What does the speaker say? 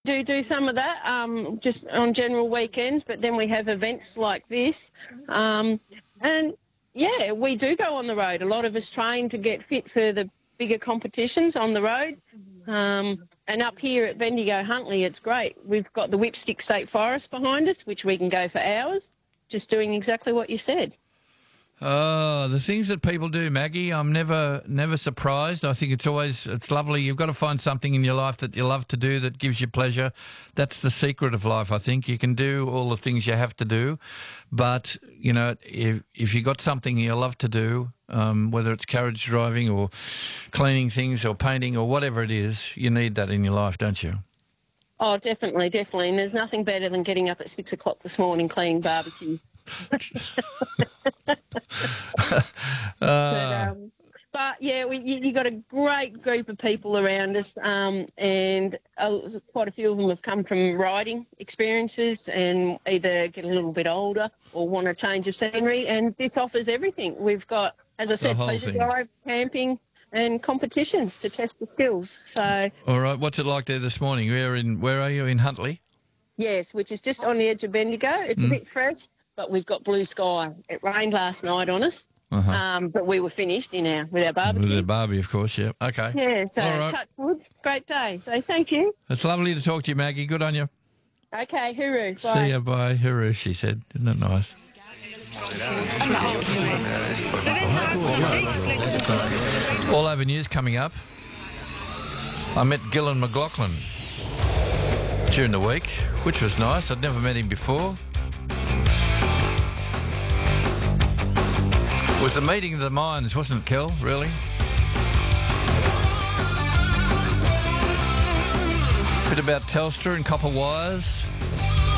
do some of that just on general weekends, but then we have events like this. And, yeah, we do go on the road. A lot of us train to get fit for the bigger competitions on the road. And up here at Bendigo Huntly, it's great. We've got the Whipstick State Forest behind us, which we can go for hours, just doing exactly what you said. Oh, the things that people do, Maggie, I'm never surprised. I think it's lovely. You've got to find something in your life that you love to do that gives you pleasure. That's the secret of life, I think. You can do all the things you have to do, but, you know, if you got something you love to do, whether it's carriage driving or cleaning things or painting or whatever it is, you need that in your life, don't you? Oh, definitely. And there's nothing better than getting up at 6 o'clock this morning cleaning barbecue. But yeah, you got a great group of people around us, and quite a few of them have come from riding experiences and either get a little bit older or want a change of scenery. And this offers everything. We've got, as I said, pleasure drive, camping, and competitions to test the skills. So, all right, what's it like there this morning? Where are you, in Huntly? Yes, which is just on the edge of Bendigo. It's a bit fresh, but we've got blue sky. It rained last night on us, but we were finished with our barbecue. With the barbie, of course, yeah. Okay. Yeah, so right. touch wood, great day. So thank you. It's lovely to talk to you, Maggie. Good on you. Okay, hooroo. Bye. See you, bye. Hooroo, she said. Isn't that nice? All Over News coming up. I met Gillan McLaughlin during the week, which was nice. I'd never met him before. It was the meeting of the minds, wasn't it, Kel, really? Bit about Telstra and copper wires.